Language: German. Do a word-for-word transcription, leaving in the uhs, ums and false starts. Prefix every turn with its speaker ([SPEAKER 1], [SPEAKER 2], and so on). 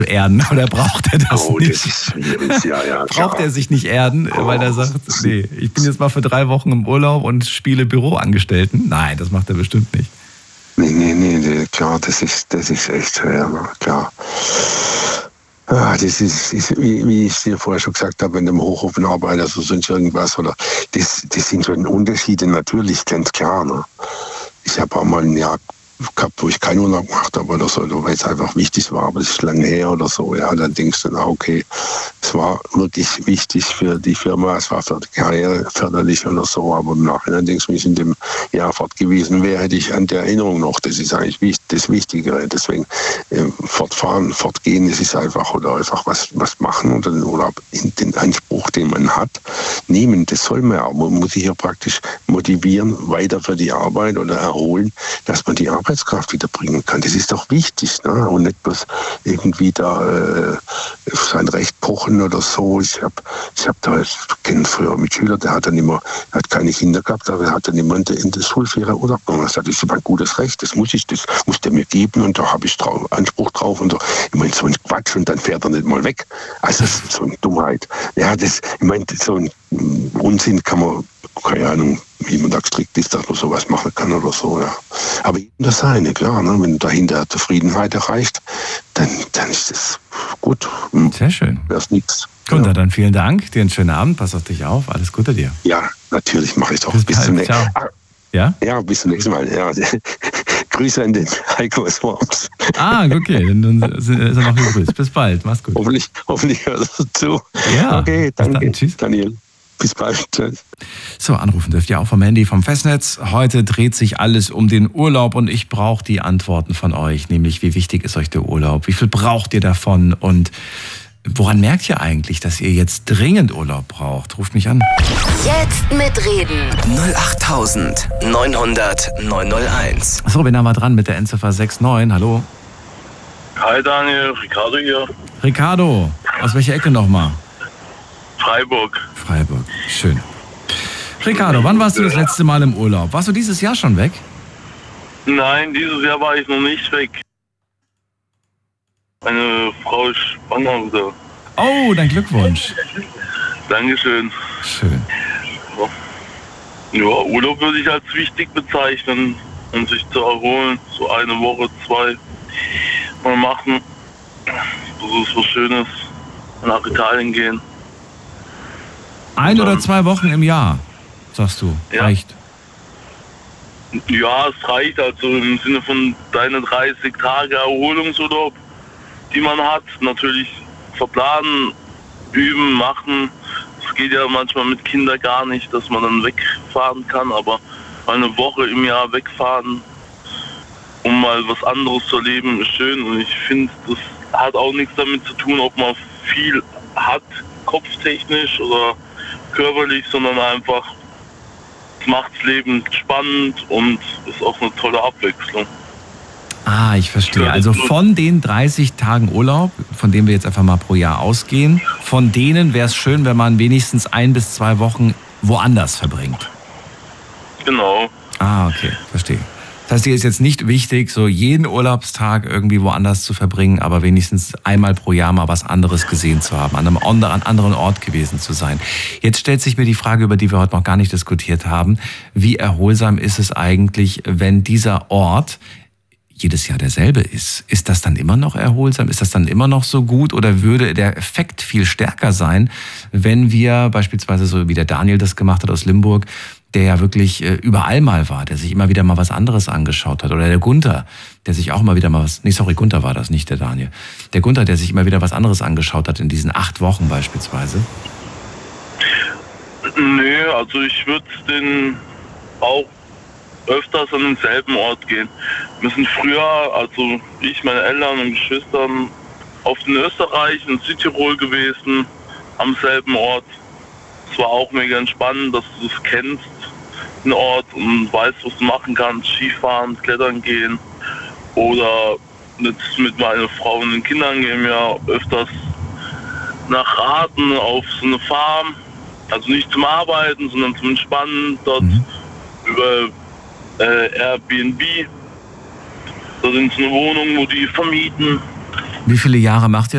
[SPEAKER 1] erden, oder braucht er das
[SPEAKER 2] oh,
[SPEAKER 1] nicht?
[SPEAKER 2] Das ist schwierig, ja, ja.
[SPEAKER 1] Braucht er sich nicht erden,
[SPEAKER 2] oh.
[SPEAKER 1] weil er sagt, nee, ich bin jetzt mal für drei Wochen im Urlaub und spiele Büroangestellten? Nein, das macht er bestimmt nicht.
[SPEAKER 2] Nee, nee, nee, nee, klar, das ist, das ist echt schwer, klar. Ja, das ist, ist wie, wie ich dir vorher schon gesagt habe, wenn du im Hochofen arbeitest oder sonst irgendwas, oder das, das sind schon Unterschiede, natürlich, ganz klar. Ne? Ich habe auch mal ein Jahr gehabt, wo ich keinen Urlaub gemacht habe oder so, weil es einfach wichtig war, aber das ist lange her oder so. Ja, dann denkst du, na okay, es war wirklich wichtig für die Firma, es war für die Karriere förderlich oder so, aber im Nachhinein denkst du, wenn ich in dem Jahr fort gewesen wäre, hätte ich an der Erinnerung noch, das ist eigentlich das Wichtigere. Deswegen äh, fortfahren, fortgehen, das ist einfach, oder einfach was, was machen oder den Urlaub, in den Anspruch, den man hat, nehmen. Das soll man auch. Man muss sich hier praktisch motivieren, weiter für die Arbeit oder erholen, dass man die Arbeitskraft wieder bringen kann. Das ist doch wichtig, ne? Und nicht bloß irgendwie da äh, sein Recht pochen oder so. Ich habe ich hab da, ich kenne früher mit Schülern, der hat dann immer, hat keine Kinder gehabt, aber er hat dann immer in der, in der Schulferie Urlaub genommen. Das ist aber ein gutes Recht, das muss ich, das muss der mir geben und da habe ich drauf, Anspruch drauf und so. Ich meine, so ein Quatsch und dann fährt er nicht mal weg. Also das ist so eine Dummheit. Ja, das, ich meine, so ein Unsinn kann man, keine Ahnung, wie man da gestrickt ist, dass man sowas machen kann oder so, ja. Aber das seine, klar, ne? Wenn dahinter Zufriedenheit erreicht, dann, dann ist das gut.
[SPEAKER 1] Sehr schön.
[SPEAKER 2] Wär's nichts.
[SPEAKER 1] Gut, ja. Dann vielen Dank, dir einen schönen Abend, pass auf dich auf, alles Gute dir.
[SPEAKER 2] Ja, natürlich mache ich doch.
[SPEAKER 1] Bis,
[SPEAKER 2] bis
[SPEAKER 1] bald,
[SPEAKER 2] zum nächsten Mal.
[SPEAKER 1] ciao. Ja?
[SPEAKER 2] Ja, bis zum nächsten Mal. Ja. Grüße an den Heiko Swarms.
[SPEAKER 1] Ah, okay, dann, dann ist er noch gegrüßt. Bis bald, mach's gut.
[SPEAKER 2] Hoffentlich, hoffentlich hörst du zu.
[SPEAKER 1] Ja,
[SPEAKER 2] okay, danke.
[SPEAKER 1] dann, tschüss.
[SPEAKER 2] Daniel. Bis bald. Tschüss.
[SPEAKER 1] So, anrufen dürft ihr auch vom Handy, vom Festnetz. Heute dreht sich alles um den Urlaub und ich brauche die Antworten von euch, nämlich wie wichtig ist euch der Urlaub? Wie viel braucht ihr davon? Und woran merkt ihr eigentlich, dass ihr jetzt dringend Urlaub braucht? Ruft mich an.
[SPEAKER 3] Jetzt mitreden.
[SPEAKER 4] null acht neun null null neun null eins.
[SPEAKER 1] So, wen haben wir dran mit der Endziffer sechs neun? Hallo.
[SPEAKER 5] Hi Daniel, Ricardo hier.
[SPEAKER 1] Ricardo, aus welcher Ecke nochmal?
[SPEAKER 5] Freiburg.
[SPEAKER 1] Freiburg, schön. Ricardo, wann warst du das letzte Mal im Urlaub? Warst du dieses Jahr schon weg?
[SPEAKER 5] Nein, dieses Jahr war ich noch nicht weg. Meine Frau ist schwanger wieder.
[SPEAKER 1] Oh, dein Glückwunsch.
[SPEAKER 5] Dankeschön.
[SPEAKER 1] Schön.
[SPEAKER 5] Ja, Urlaub würde ich als wichtig bezeichnen, um sich zu erholen. So eine Woche, zwei mal machen. Das ist was Schönes. Nach Italien gehen.
[SPEAKER 1] Ein oder zwei Wochen im Jahr, sagst du,
[SPEAKER 5] ja.
[SPEAKER 1] Reicht?
[SPEAKER 5] Ja, es reicht also im Sinne von deine dreißig Tage Erholungsurlaub, die man hat. Natürlich verplanen, üben, machen. Es geht ja manchmal mit Kindern gar nicht, dass man dann wegfahren kann, aber eine Woche im Jahr wegfahren, um mal was anderes zu erleben, ist schön. Und ich finde, das hat auch nichts damit zu tun, ob man viel hat, kopftechnisch oder körperlich, sondern einfach, es macht das Leben spannend und ist auch eine tolle Abwechslung.
[SPEAKER 1] Ah, ich verstehe. Also von den dreißig Tagen Urlaub, von denen wir jetzt einfach mal pro Jahr ausgehen, von denen wäre es schön, wenn man wenigstens ein bis zwei Wochen woanders verbringt.
[SPEAKER 5] Genau.
[SPEAKER 1] Ah, okay, verstehe. Das heißt, dir ist jetzt nicht wichtig, so jeden Urlaubstag irgendwie woanders zu verbringen, aber wenigstens einmal pro Jahr mal was anderes gesehen zu haben, an einem anderen Ort gewesen zu sein. Jetzt stellt sich mir die Frage, über die wir heute noch gar nicht diskutiert haben. Wie erholsam ist es eigentlich, wenn dieser Ort jedes Jahr derselbe ist? Ist das dann immer noch erholsam? Ist das dann immer noch so gut? Oder würde der Effekt viel stärker sein, wenn wir beispielsweise so wie der Daniel das gemacht hat aus Limburg, der ja wirklich äh, überall mal war, der sich immer wieder mal was anderes angeschaut hat. Oder der Gunther, der sich auch immer wieder mal was... Nee, sorry, Gunther war das, nicht der Daniel. Der Gunther, der sich immer wieder was anderes angeschaut hat in diesen acht Wochen beispielsweise.
[SPEAKER 5] Nö, also ich würde den auch öfters an denselben Ort gehen. Wir sind früher, also ich, meine Eltern und Geschwistern, auf den Österreich, in Südtirol gewesen, am selben Ort. Es war auch mega entspannend, dass du es kennst, den Ort, und weißt, was du machen kannst, Skifahren, Klettern gehen. Oder mit, mit meiner Frau und den Kindern gehen wir öfters nach Raten auf so eine Farm. Also nicht zum Arbeiten, sondern zum Entspannen. Dort mhm. über äh, Airbnb. Da sind so eine Wohnung, wo die vermieten.
[SPEAKER 1] Wie viele Jahre macht ihr